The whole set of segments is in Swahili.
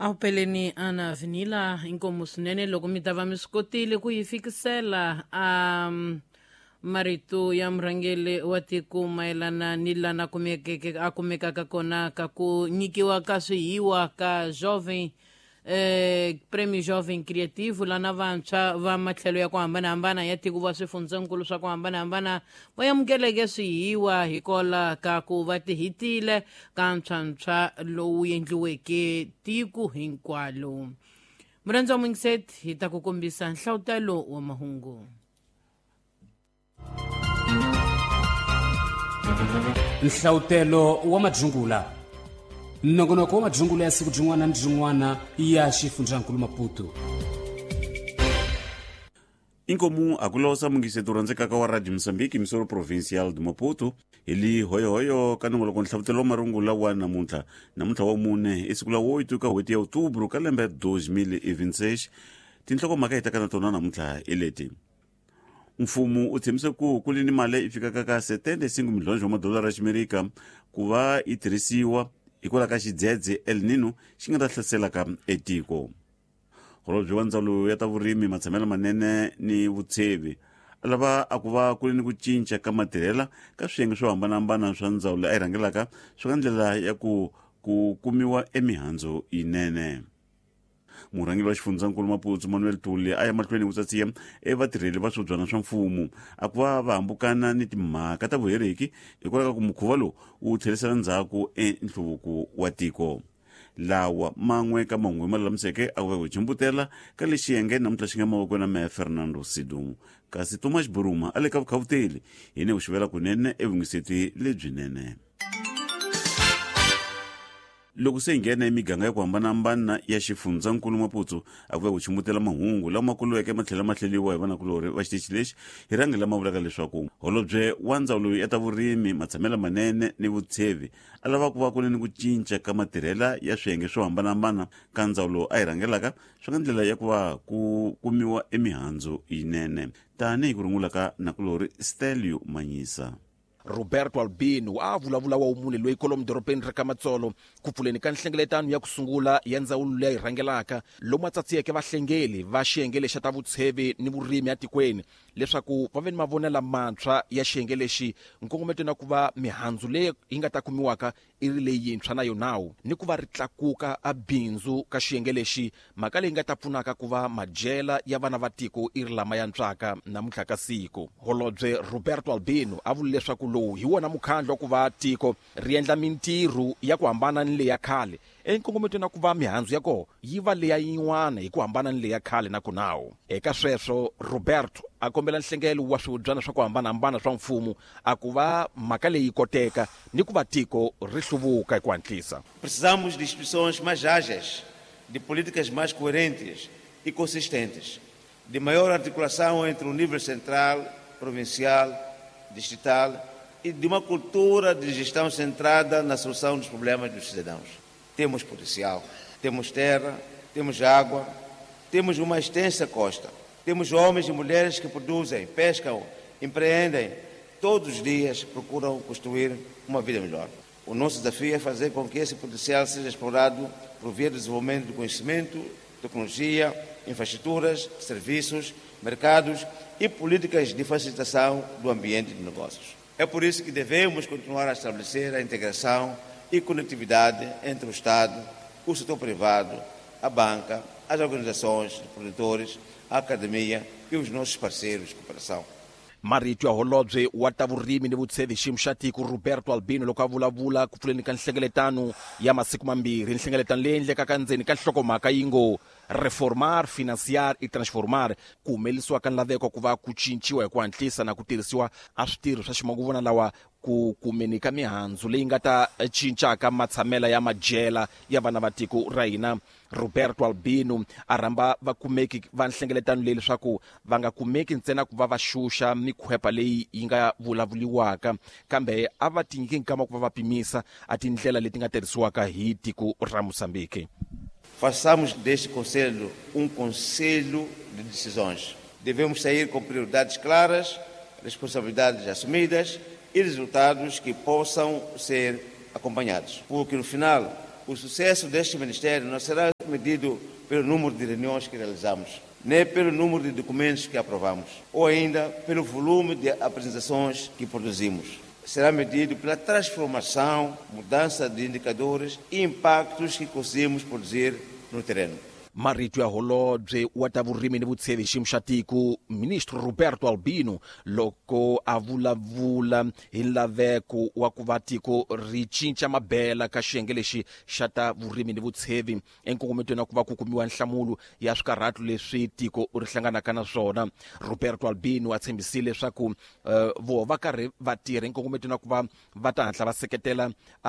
Ao peleni ana vinila inkomu swinene loko mi ta va mi swi kotile ku yi fikisela a marito ya murhangeri wa tiko mayelana ni lana a kumekaka kona ka ku nyikiwa ka swihiwa ka jovem prêmio jovem criativo lana vantshwa va matlhelo ya ku hambanahambana ya tiko va swifundzankulu swa ku hambanahambana va amukeleke swihiwa hikola ka ku va tihitile ka ntshwantshwa lowu endliweke tiko hinkwalo. Murhandzi wa Mwingiseti hi ta ku kombisa nhlawutelo wa mahungu. Nhlawutelo wa majungula. Nongonoko wa majungula ya siku jin'wana ni jin'wana ya xifundzankulu Maputo. Inkomu akulosa mungiseti urandzekaka wa Radio Mozambique misoro provincial de Maputo ili hoyo ka nongoloko nhlawutelo wa marungula wa namuntlha wa mune i siku la 8 ka hweti ya Outubro ka lembe 2026. Tinhlokomhaka hi ta kana tona namuntlha leti. Mfumo u tshembise ku kulini mali ifikaka ka 75 milhonjo wa madolara ya Amerika ku va yi tirhisiwa hikwalaho ka xidzedze El Nino xi nga ta hlaselaka etiko. Holobye wa Ndzawulo ya ta vurimi, matshamelo manene ni vutshevi lava a ku va ku ni ku cinca ka matirhela ka swiyenge swo hambanahambana swa ndzawulo a yi rhangelaka swi ka ndlela ya ku kumiwa emihandzu yinene. Murhangeri wa xifundzankulu Maputo Manuel Tuli a ya mahlweni vutsatsiya vatirheli va swibyana swa mfumo a ku va hambukana ni timhaka ta vuheriki hikwalaho ka ku mukhuva lowu wu tlherisela ndzhaku nhluvuko wa tiko. Lawa man'we ka mahungu ma lulamiseke a ku va ku jimbutela ka le xiyenge namuntlha xi nga mavokweni na mehe Fernando Sidongo, kasi Thomas Buruma a le ka vukhawuteli hi ne u xivela kunene evungiseti lebyinene. Loko se nghena emiganga ya ku hambanahambana ya xifundzankulu Maputo a ku va ku chimbutela mahungu lama kuluweke matlhela mahleliwa hi vanakulori va xitichi lexi hi rangi lama vulaka leswaku holobye wa ndzawulo ya ta vurimi, matshamelo manene ni vutshevi a lava ku va ku ni ku cinca ka matirhela ya swiyenge swo hambanahambana ka ndzawulo a yi rhangelaka swi nga ndlela ya ku va ku kumiwa emihandzu yinene tanihi ku rungula ka nakulori Stelio Manyisa. Roberto Albino a vulavula wa umune loyi kolomu doropeni ra Kamatsolo ku pfuleni ka nhlengeletano ya ku sungula ya ndzawulo leyi rhangelaka lomu atsatsiyeke vahlengeli va xiyenge lexa ta vutshevi ni vurimi atikweni leswaku va ve ni mavonela mantshwa ya xiyenge lexi nkongometo na ku va mihandzu leyi yi nga ta kumiwaka i ri leyintshwa na yonawu ni ku va ri tlakuka a bindzu ka xiyenge lexi mhaka leyi nga ta pfunaka ku va madyela ya vana va tiko i ri lama yantswaka namuntlha ka siku. Holobye Roberto Albino a vula leswaku lowu hi wona mukhandlo wa ku va tiko ri endla mintirho ya ku hambana ni leya khale enkongometweni na ku va mihandzu ya koho yi va leya yin'wana hi ku hambana ni leya khale na kunawu. Eka sweswo Roberto a kombela nhlengelo wa swibyana swa ku hambanahambana swa mfumo a ku va mhaka leyi koteka ni ku va tiko ri hluvuka hi ku hantlisa. Precisamos de instituições mais ágeis, de políticas mais coerentes e consistentes, de maior articulação entre o nível central, provincial, distrital e de uma cultura de gestão centrada na solução dos problemas dos cidadãos. Temos potencial, temos terra, temos água, temos uma extensa costa, temos homens e mulheres que produzem, pescam, empreendem, todos os dias procuram construir uma vida melhor. O nosso desafio é fazer com que esse potencial seja explorado por via do desenvolvimento do conhecimento, tecnologia, infraestruturas, serviços, mercados e políticas de facilitação do ambiente de negócios. É por isso que devemos continuar a estabelecer a integração e conectividade entre o Estado, o setor privado, a banca, as organizações de produtores, a academia e os nossos parceiros de cooperação. Marito ya holobye wa ta vurimi ni vutshevi xiyimo xa tiko Roberto Albino loko a vulavula ku pfuleni ka nhlengeletano ya masiku mambirhi, nhlengeletano leyi endlekaka ndzeni ka nhlokomhaka yi ngo reformar, financiar e transformar, ku humelelisiwa ka nlaveko ku va ku cinciwa hi ku hantlisa na ku tirhisiwa a switirho swa ximanguvona lawa ku kumeni ka mihandzu leyi nga ta cincaka matshamela ya madyela ya vana va tiko ra hina. Roberto Albino a rhamba vakumeki va nhlengeletano leyi leswaku va nga kumeki ntsena ku va va xuxa mikhwepa leyi yi nga vulavuliwaka kambe a va tinyiki nkama ku va va pimisa a tindlela leti nga tirhisiwaka hi tiko ra Moçambique. Façamos deste Conselho um conselho de decisões. Devemos sair com prioridades claras, responsabilidades assumidas e resultados que possam ser acompanhados. Porque, no final, o sucesso deste Ministério não será medido pelo número de reuniões que realizamos, nem pelo número de documentos que aprovamos, ou ainda pelo volume de apresentações que produzimos. Será medido pela transformação, mudança de indicadores e impactos que conseguimos produzir no terreno. marito ya holobye wa ta vurimi ni vutshembi xiyimo xa tiko ministro Roberto Albino loko a vulavula hi laveko wa ku va tiko ri cinca mabela ka xiyenge lexi xa ta vurimi ni vutshembi enkongometweni wa ku va ku kumiwa nhlamulo ya swikarhato leswi tiko ri hlanganaka na swona. Roberto Albino a tshembisile leswaku vo va karhi va tirha enkongometweni wa ku va va ta hatla va seketela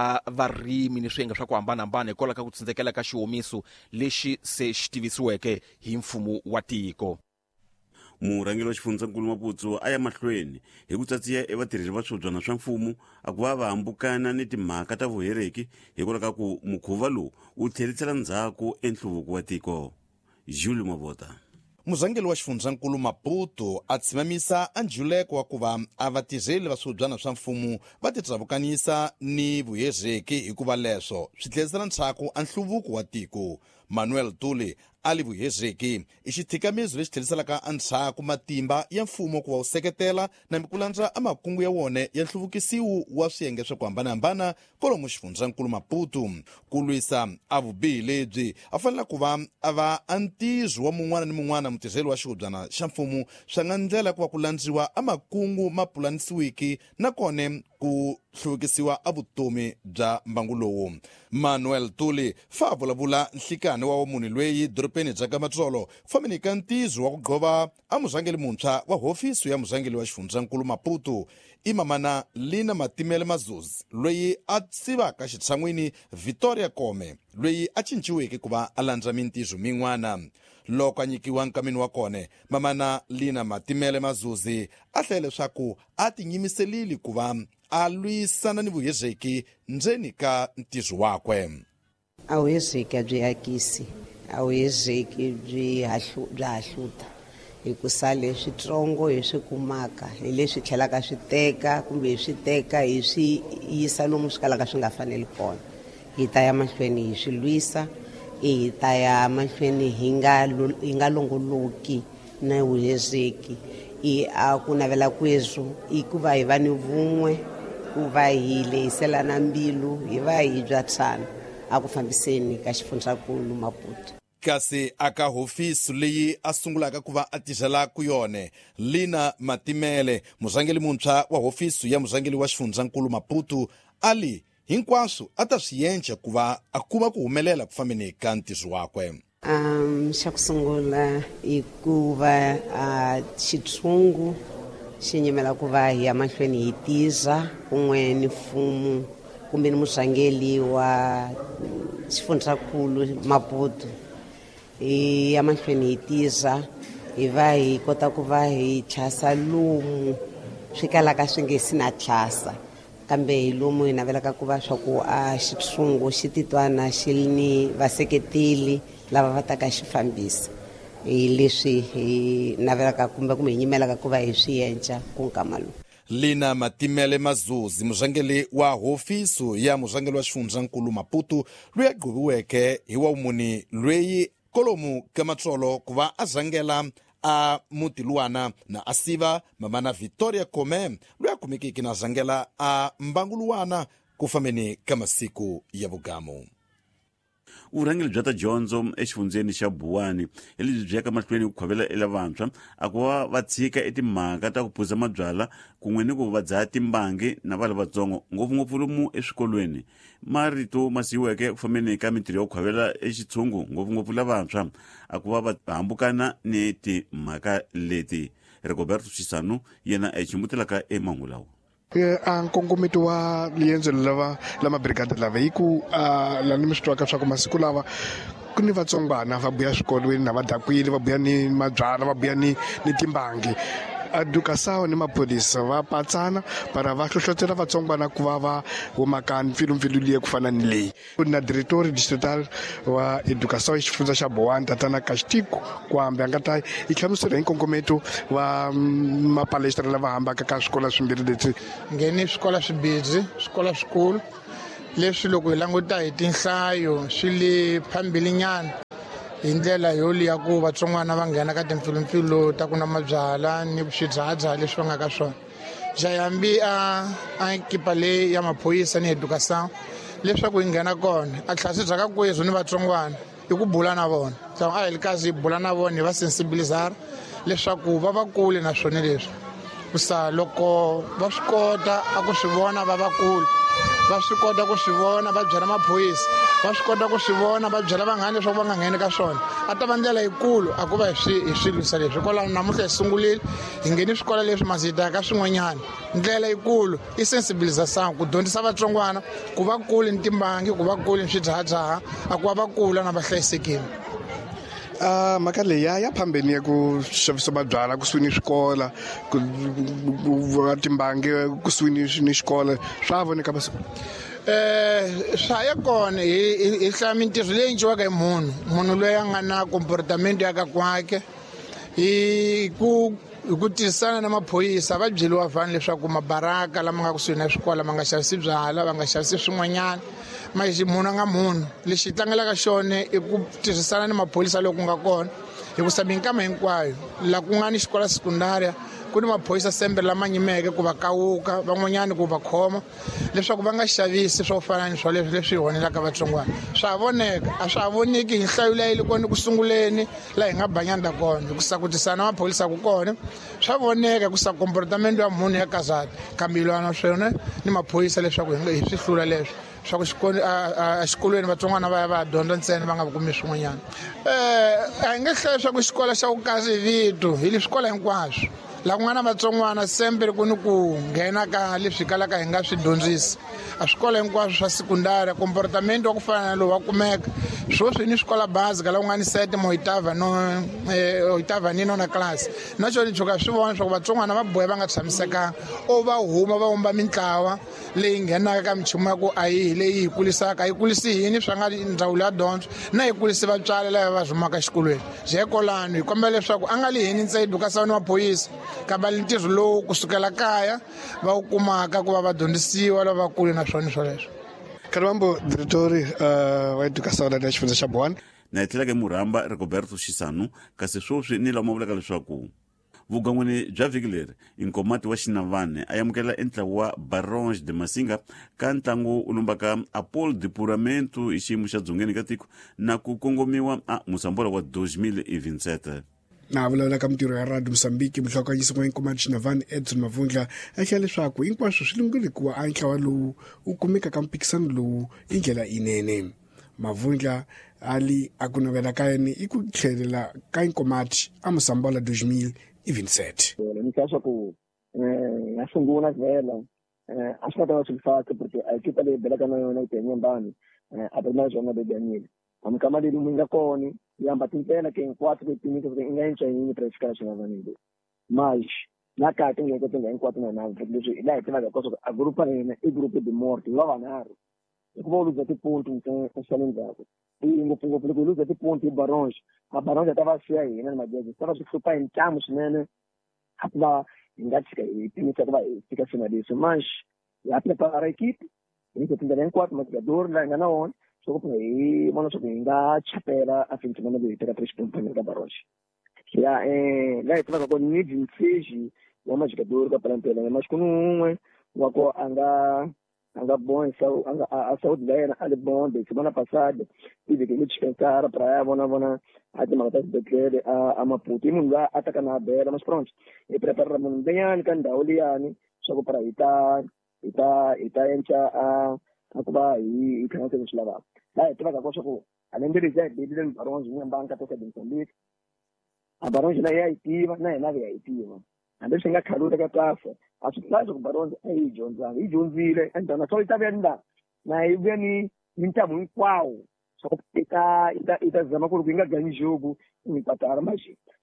varimi ni swiyenge swa ku hambanahambana hikwalaho ka ku tsindzekela ka xihomiso lexi se xitivisiweke hi mfumo wa tiko. murhangeri wa xifundzankulu Maputsu a ya mahlweni hi ku tsatsiya vatirheli va swibyana swa mfumo a ku va hambukana ni timhaka ta vuhereki hikwalaho ka ku mukhuva lowu wu tlherisela ndzhaku enhluvuko wa tiko. Jules Mavota. muzangeli wa xifundzankulu Maputo a tshimamisa anjuleko wa ku va a vatirheli va swibyana swa mfumo va titsavukanisa ni vuhereki hikuva leswo swi tlherisela ntshaku a nhluvuko wa tiko. Manuel Tule ali vuhereki i xithikamizo lexi tlheriselaka antshaku matimba ya mfumo ku va wu seketela na ku landza makungu ya wone ya nhluvukiso wa swiyenge swa ku hambanahambana kolomu xifundzankulu Maputo. Ku lwisa a vubihi lebyi a fanele ku va a va antizo wa mun'wana ni mun'wana mutirheli wa xihubyana xa mfumo swi nga ndlela ku va ku landziwa makungu ma pulanisiwiki na kone ku hluvukisiwa a vutomi bya mbangu lowu. Manuel Tule fa vulavula nhlikani wa munhu lweyi doropeni bya Kamatsolo fameni ka ntizo wa ku qova a muzangeli muntshwa wa hofisi ya muzangeli wa xifundzankulu Maputo i mamana Lina Matimele Mazuzi lweyi a tsivaka xitshan'wini Victoria Kome lweyi a cinciweke ku va a landza mintizo min'wana. Loko a nyikiwa nkamini wa kone mamana Lina Matimele Mazuzi a hlaya leswaku a tinyimiselile ku va a lwisana ni vuhereki ndzeni ka ntizo wakwe. A vuhereki byi akisi, a vuhereki byi hahluta hikusa leswi tsongo hi swi kumaka hi leswi tlhelaka swi teka kumbe hi swi teka hi swi yisa lomu swi kalaka swi nga faneli kona. Hi ta ya mahlweni hi swi lwisa, hi ta ya mahlweni hi nga longoloki na vuhereki. A ku navela kwezu i ku va hi va ni vun'we, ku va hi lehiselana mbilu, hi va hi byatsana a ku fambiseni ka xifundzankulu Maputo. Kasi aka hofisi leyi a sungulaka ku va a tirhela ku yone Lina Matimele muzangeli muntshwa wa hofisi ya muzangeli wa xifundzankulu Maputo ali hinkwaswo a ta swi endla ku va a kuma ku humelela ku fambeni ka ntizo wakwe. Xa ku sungula i ku va xitshungu xi nyimela ku va hi ya mahlweni hi tiza kun'we ni mfumo kumbe ni muzangeli wa xifundzankulu Maputo. Hi ya mahlweni hi tiza hi va hi kota ku va hi tlhasa lomu swi kalaka swi nge si na tlhasa kambe hi lomu hi navelaka ku va swa ku a xitshungu xi titwana xi ni vaseketeli lava va taka xi fambisa. Hi leswi hi navelaka kumbe hi nyimelaka ku va hi swi endla ku nkama lowu. Lina Matimele Mazuzi muzangeli wa hofisi ya muzangeli wa xifundzankulu Maputo loyi a qhoviweke hi wa muni lweyi kolomu Kamatsolo ku va a zangela a muti luwana na asiva mamana Victoria Kome loyi a kumekiki na zangela a mbangu luwana ku fambeni ka masiku ya vugamu. Vurhangeri bya ta dyondzo exifundzeni xa Buwani hi lebyi byi yaka mahlweni ku khwavela elavantshwa a ku va va tshika etimhaka ta ku phuza mabyala kun'we ni ku va dzaha timbangi na vale vatsongo ngopfungopfu lomu eswikolweni. Marito ma siyiweke ku fambeni ka mitirho yo khwavela exitshungu ngopfungopfu lavantshwa a ku va va hambukana ni timhaka leti. Roberto Chisano yena a chimutelaka emangulawo. A nkongometo wa liendzo lama brigade lava hi ku la ni mi swi twaka swa ku masiku lawa ku ni vatsongwana va buya swikolweni na vadakwile va buya ni mabyala va buya ni timbangi. Educação ni maphorisa va patsana para va hlohlotela vatsongwana ku va va humaka mpfilumpfilu liye ku fana ni leyi. Na director distrital wa educação xifundza xa Buwani tatana Kastiko ku hambe a nga ta yi hlamusela hi nkongometo wa mapalestra lava hambaka ka swikola swimbirhi leswi. Ngheni swikola swibidzi swikola swikulu leswi loko hi languta hi tinhlayo swi le phambili nyana hi ndlela yoliya ku vatsongwana va nghena ka timpfilumpfilu ta ku na mabyala ni swidzahadzaha leswi va nga ka swona. Jayambi a ekipa leyi ya maphoyisa ni educação leswaku hi nghena kona a tlhela swi byaka kwezu ni vatsongwana i ku bula na vona. So a hi ri kazi hi bula na vona hi va sensibilizara leswaku va va kule na swona leswi. Kusa loko va swi kota a ku swi vona vavakulu, va swi kota ku swi vona va byela maphoyisa, va swi kota ku swi vona va byela vanghana leswaku va nga ngheni ka swona, a ta va ndlela yikulu a ku va hi swi lwisa leswi. Hikwalaho namuntlha hi sungulile hi ngheni swikola leswi masiyita ka swin'wanyana. Ndlela yikulu i sensibilização ku dyondzisa vatsongwana ku va kule ni timbangi, ku va kule ni swidzahadzaha, a ku va va kula na va hlayisekile. Mhaka leyi ya phambeni ya ku xavisa mabyala kusuhi ni swikola, ku timbangi kusuhi ni xikola swa voneka masiku. Swa ya kona hi hlaya mintirho leyi endliwaka hi munhu loyi a nga na comportamento ya ka kwake, hi ku tirhisana na maphoyisa va byeliwa vanhu leswaku mabaraka lama nga kusuhi na swikola ma nga xavisi byala, va nga xavisi swin'wanyana. Mas munhu a nga munhu lexi hi tlangelaka xona i ku tirhisana ni maphorisa loko nga kona, hikusa minkama hinkwayo laha ku nga ni xikola sekundaria ku ni maphorisa sembe lama nyimeke ku va kawuka, van'wanyani ku va khoma leswaku va nga xavisi swo fana ni swoleswo leswi hi honelaka vatsongwana. Swa voneka, a swa ha voneki hi nhlayo leyi loko ni ku sunguleni laha hi nga banyanda kona, hikusa ku tirhisana na maphorisa ku kona swa voneka kusa comportamento ya munhu ya kazata, kambe hi lwana swona ni maphorisa leswaku hi swi hlula leswi swa ku exikolweni vatsongwana va ya va dyondza ntsena va nga kumi swin'wanyana. A hi nge hlayi leswaku xikola xa vukazi hi vito, hi le swikola hinkwaswo laha ku nga na vatsongwana sembe ku ni ku nghena ka leswi kalaka hi nga swi dyondzisi. A swikola hinkwaswo swa sekundari comportamento wa ku fana na lowu wa kumeka swoswi ni swikola basica laha ku nga ni setimo oitava ni nona class na xona ni tshuka swi vona leswaku vatsongwana va bohe va nga tshamisekanga, o va huma va vumba mintlawa leyi nghenaka ka minchumu ya ku a yi leyi hi kulisaka, hi kulisi yini swa nga ndzawulo ya dyondzo na hi kulisi vatswari lava va humaka exikolweni. Hikokwalaho hi kombela leswaku a nga lihini ntsena educação ni maphoyisa, kambe ntirho lowu kusukela kaya va wu kumaka ku va va dyondzisiwa lavakulu na swona swoleswo. Karambo diretori wa educação la xifundza xa Bohani. Na hi tlhelaka murhamba Roberto Xisanu, kasi swoswi ni lama vulaka leswaku vugan'wini bya vhiki leri inkomati wa Xinavane a yamukela entlawa wa Barões de Masinga ka ntlangu u lumbaka Apolo Depuramento hi xiyimo xa dzongeni ka tiko na ku kongomiwa a Musambula wa 2027. Na vulavula ka mintirho ya Radio Mozambique muhlakanyisi wa inkomati Xinavane Edson Mavundla a tlhela leswaku hinkwaswo swi lunghile ku va a ntlawa lowu u kumeka ka mpikisano lowu hi ndlela inene. Mavundla ali a ku navela ka yena i ku tlhelela ka inkomati a Musambula 2027. Ni kaxa ku ya sungula vela a swi ta va swi faka porque a ekipa leyi belaka na yona ku nyambani a ri na zona bedanile amkama leyi mu nga koni yamba tintela ke hinkwato leti mi ku nga enca yini practical Xinavane mas na ka tinga ko tinga hinkwato na na leswi la hitiva ka koso a grupa yena i grupo de morte lava naro ku va luza tipunto ka salenzako ngopfungopfu loko luza tipunto hi Barões a Barões ta va siya hina na majeje ta va swi hlupha hi ntamu swinene a va nga tshika hi timisa ku va hi fika finalista mas ya prepara equipe hi ku tindlela hinkwato majogador la nga na wona so ku hi vona swa ku hi nga chapela a finti mana leyi teka president ka Barões ya la hitiva ka ko ni dintsiji wa majogador ka plantela mas kununwe wa ko anga bom a saúde dela ali bom de semana passada tive que descansar para bona a de matar de a Maputo e lá ataca na beira mas pronto e preparar um bem kan dauliani só para ita encha a kuba e kan ter slava lá e traga coisa ko além de dizer de Barões uma banca toda de Moçambique a Barões na é ativa na é ativa ande singa khaluta ka tafa asitlazo ku Barões ai jonzile enda na solita venda na ibeni mintamu hinkwawo so ita zama ku nga ganyi jogo ni patara mas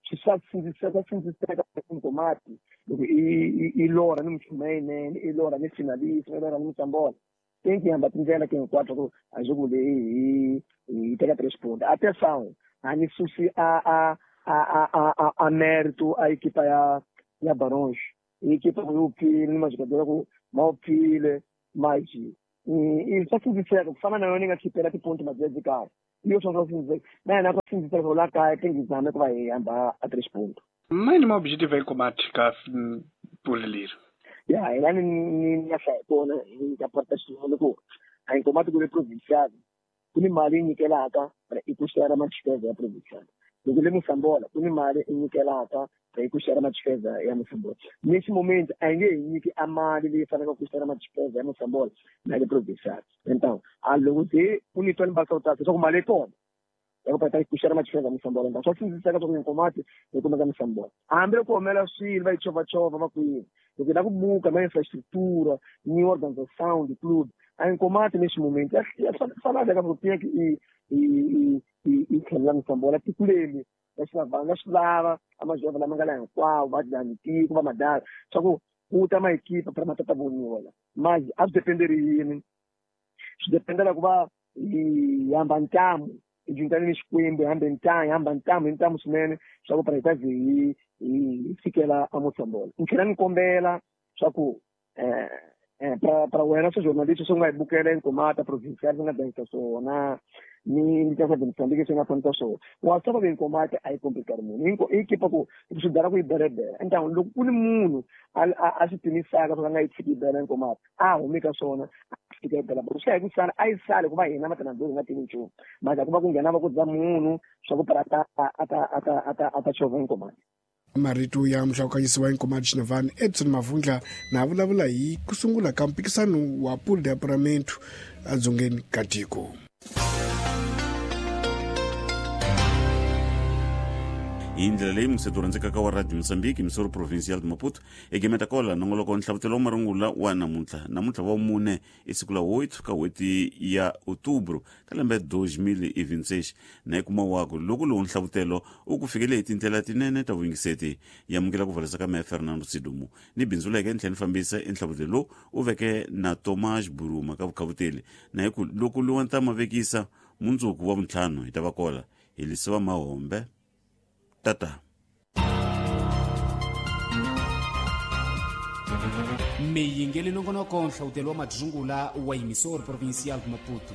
swisatsinziseka inkomati loko i lora ni mchumene i lora ni finalista i lora ni Musambula tem que hamba tindlela ke hinkwato ku a jogo leyi i teka 3 pontos atenção ani susi a mérito a equipa ya Barões equipa upile ni majogador ku maupile mas e só que disser que fala na yona nga khipela tiponto majezi ka iyo swo swo sindziseka na yena ku sindzisa ro la kaya ke ngizame ku va hi hamba a 3 xipunto mine ma objective ya komati ka puleliri ya hina ni ya hlaya kona hi ka porta xin'wana ku a hi komati ku le provincial ku ni mali yi nyikelaka i ku share machifeza ya provincial loko le Musambola ku ni mali yi nyikelaka i ku share machifeza ya Musambola nexi moment a yi nge hi nyiki a mali leyi faneleke ku share machifeza ya Musambola na le provincial então a loko se ku ni tweni basawutasa swa ku mali yi kona ya ku pata ku share machifeza ya Musambola então swa sindziseka swa ku inkomati hi kumeka Musambola hambi loko humela swilo va yi chovachova va kwini loko la ku buka ma infraestructura ni organização de clube a inkomati nesse momento ya faneleka ku tiya i tlhelela Musambola tikuleli va swi lava amajova lama nga la hinkwawo va danitiko va madala swa ku ku ta maekipa para matata voniwa mas a swi dependeri yini swi dependela ku va hi hamba ntamu hi jintani ni Xikwembu hi hamba ntamu swinene swa ku para hi ta ze hi fikela a Musambola ni tlhela ni kombela swa ku para wena swi journalist swi nga hi bukela inkomata provincial swi nga dangisa swona ni ka de Mozambique swi nga fanisa swona wa sava inkomata a yi komplikari munhu i kipa ku swi dala ku yi berebera então loko ku ni munhu a swi timisaka swo ka nga yi tshiki bela inkomata a humeka swona fika bela bo swi hi ku sala a yi sale ku va hina matanandori nga tivi nchumu mara ku va ku nghena va ku dza munhu swa ku para ata chova inkomata marito ya muhlawukanyisi wa inkomati Xinavani Edson Mavundla na vulavula hi ku sungula ka mpikisano wa pool de apartamento adzongeni ka tiko. hi ndlela leyi museto rhandzekaka wa radio Mozambique misoro provincial de Maputo egemeta kola nongoloko nhlavutelo wa marungula wa namuntlha wa mune i siku la 8 ka hweti ya Outubro ka lembe 2026 na yi kuma wako loko lowu nhlavutelo u ku fikele hi tindlela tinene ta vuyingiseti yamukela ku valisa ka me Fernando Sidumu ni bindzuleke ntlheni fambisa enhlavutelo u veke na Tomas Buruma ka vukhavuteli na yi ku loko lowa nta mavekisa mundzuku wa vuntlhanu hi ta va kola hi lisiwa mahombe tata meyingeli nongonoko nhlavutelo wa madrungula wa emisor provincial de Maputo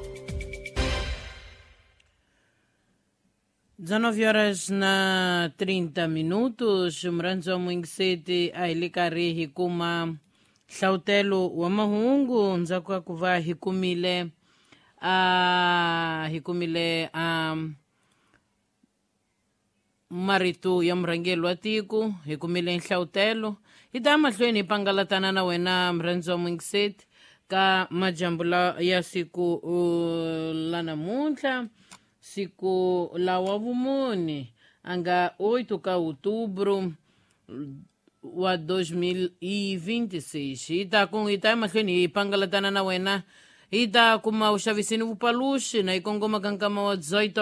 19:30 murhandzi wa mwingiseti a hi le karhi hi kuma nhlavutelo wa mahungu ndzhaku ka ku va hi kumile marito ya murhangeri wa tiko hi kumile nhlavutelo hi ta mahlweni hi pangalatana na wena murhandzi wa mwingiseti ka majambu ya siku la namuntlha siku la wa vumune anga 8 ka Outubro wa 2026 hi ta mahlweni hi pangalatana na wena hi ta kuma uxavisini vupaluxi na ikongoma ka nkama wa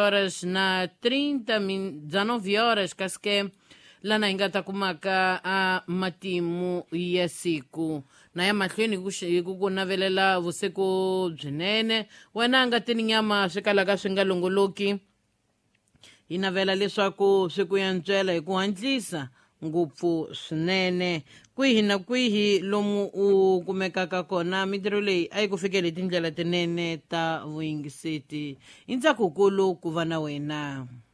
18:30 horas kasike lana hi nga ta kumaka a matimu ya siku na ya mahlweni hi ku navelela vusiku byinene wena a nga tini nyama swi kalaka swi nga longoloki hi navela leswaku swi ku yantswela hi ku hantlisa ngopfu swinene kwihi na kwihi lomu u kumekaka kona mintirho leyi a yi ku fikele tindlela tinene ta vuyingiseti i ntsakukulu ku va na wena.